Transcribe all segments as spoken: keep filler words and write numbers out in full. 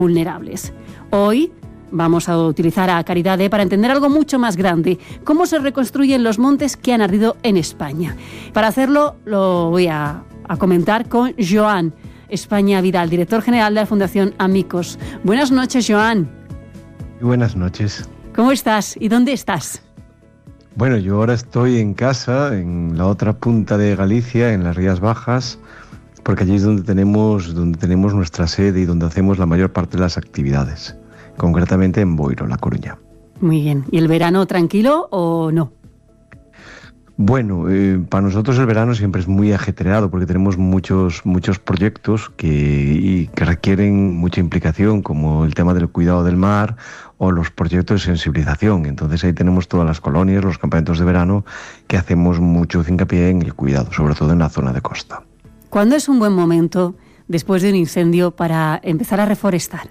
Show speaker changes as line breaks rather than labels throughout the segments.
vulnerables. Hoy vamos a utilizar a Caridade para entender algo mucho más grande, cómo se reconstruyen los montes que han ardido en España. Para hacerlo lo voy a, a comentar con Joan España Vidal, director general de la Fundación Amicos. Buenas noches, Joan.
Buenas noches.
¿Cómo estás y dónde estás?
Bueno, yo ahora estoy en casa, en la otra punta de Galicia, en las Rías Bajas, porque allí es donde tenemos, donde tenemos nuestra sede y donde hacemos la mayor parte de las actividades, concretamente en Boiro, La Coruña.
Muy bien. ¿Y el verano tranquilo o no?
Bueno, eh, para nosotros el verano siempre es muy ajetreado porque tenemos muchos, muchos proyectos que, y que requieren mucha implicación, como el tema del cuidado del mar o los proyectos de sensibilización. Entonces ahí tenemos todas las colonias, los campamentos de verano, que hacemos mucho hincapié en el cuidado, sobre todo en la zona de costa.
¿Cuándo es un buen momento, después de un incendio, para empezar a reforestar?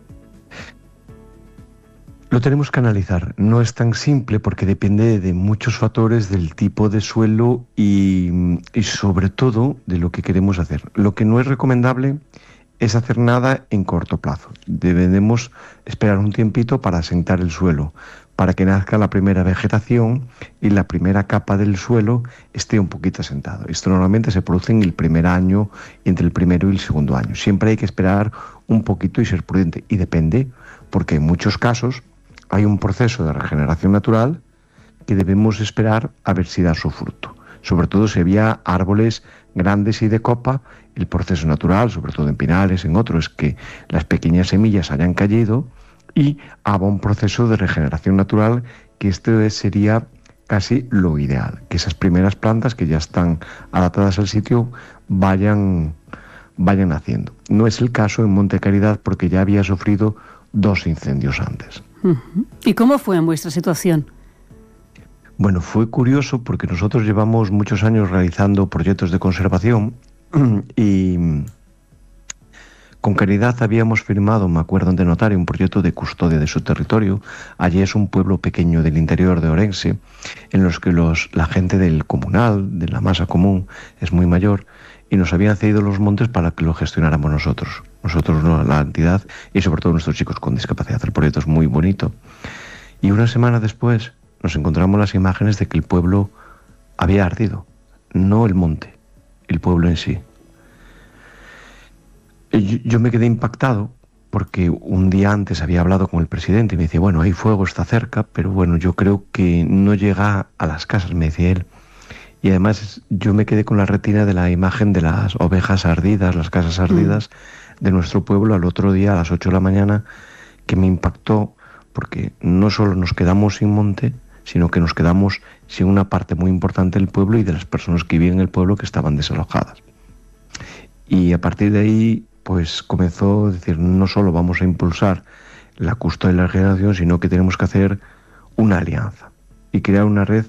Lo tenemos que analizar. No es tan simple porque depende de muchos factores, del tipo de suelo y, y sobre todo de lo que queremos hacer. Lo que no es recomendable es hacer nada en corto plazo. Debemos esperar un tiempito para asentar el suelo, para que nazca la primera vegetación y la primera capa del suelo esté un poquito asentado. Esto normalmente se produce en el primer año, entre el primero y el segundo año. Siempre hay que esperar un poquito y ser prudente. Y depende, porque en muchos casos hay un proceso de regeneración natural que debemos esperar a ver si da su fruto. Sobre todo si había árboles grandes y de copa, el proceso natural, sobre todo en pinares, en otros, es que las pequeñas semillas hayan caído y haga un proceso de regeneración natural, que esto sería casi lo ideal, que esas primeras plantas que ya están adaptadas al sitio vayan, vayan haciendo. No es el caso en Monte Caridad porque ya había sufrido dos incendios antes.
¿Y cómo fue en vuestra situación?
Bueno, fue curioso porque nosotros llevamos muchos años realizando proyectos de conservación y con Caridad habíamos firmado, me acuerdo ante notario, un proyecto de custodia de su territorio. Allí es un pueblo pequeño del interior de Orense, en los que los, la gente del comunal, de la masa común, es muy mayor, y nos habían cedido los montes para que lo gestionáramos nosotros. Nosotros, no, la entidad, y sobre todo nuestros chicos con discapacidad. El proyecto es muy bonito. Y una semana después nos encontramos las imágenes de que el pueblo había ardido, no el monte, el pueblo en sí. Yo, yo me quedé impactado porque un día antes había hablado con el presidente y me decía, bueno, hay fuego, está cerca, pero bueno, yo creo que no llega a las casas, me decía él. Y además yo me quedé con la retina de la imagen de las ovejas ardidas, las casas ardidas mm. de nuestro pueblo al otro día a las ocho de la mañana, que me impactó porque no solo nos quedamos sin monte, sino que nos quedamos sin una parte muy importante del pueblo y de las personas que vivían en el pueblo que estaban desalojadas. Y a partir de ahí pues comenzó a decir, no solo vamos a impulsar la custodia y la regeneración, sino que tenemos que hacer una alianza y crear una red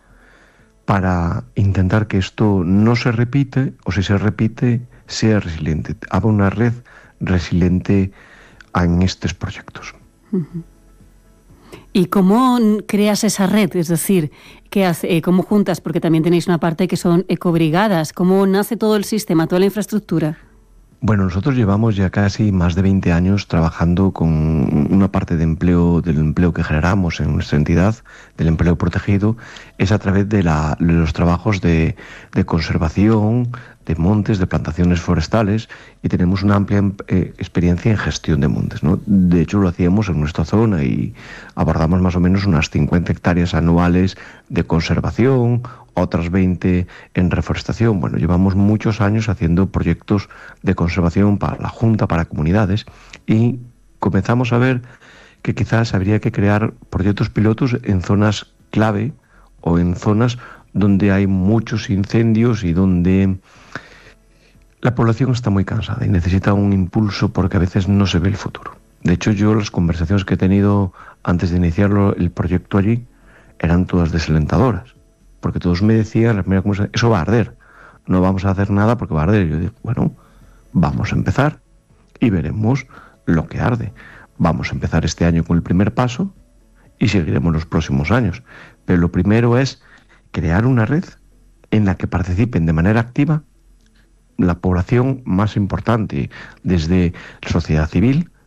para intentar que esto no se repite, o si se repite, sea resiliente. Haga una red resiliente en estos proyectos.
Uh-huh. ¿Y cómo creas esa red? Es decir, ¿qué hace, ¿cómo juntas? Porque también tenéis una parte que son ecobrigadas. ¿Cómo nace todo el sistema, toda la infraestructura?
Bueno, nosotros llevamos ya casi más de veinte años trabajando con una parte de empleo, del empleo que generamos en nuestra entidad, del empleo protegido, es a través de, la, de los trabajos de, de conservación, de montes, de plantaciones forestales, y tenemos una amplia eh, experiencia en gestión de montes, ¿no? De hecho, lo hacíamos en nuestra zona y abordamos más o menos unas cincuenta hectáreas anuales de conservación, otras veinte en reforestación. Bueno, llevamos muchos años haciendo proyectos de conservación para la Junta, para comunidades, y comenzamos a ver que quizás habría que crear proyectos pilotos en zonas clave o en zonas donde hay muchos incendios y donde la población está muy cansada y necesita un impulso porque a veces no se ve el futuro. De hecho, yo las conversaciones que he tenido antes de iniciarlo el proyecto allí eran todas desalentadoras, porque todos me decían, la primera conversación, eso va a arder, no vamos a hacer nada porque va a arder. Y yo digo, bueno, vamos a empezar y veremos lo que arde. Vamos a empezar este año con el primer paso y seguiremos los próximos años. Pero lo primero es crear una red en la que participen de manera activa la población más importante, desde la sociedad civil,